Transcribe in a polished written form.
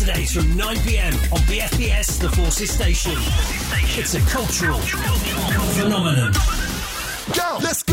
Saturdays from 9pm on BFBS The Forces Station. It's a cultural phenomenon. Go, let's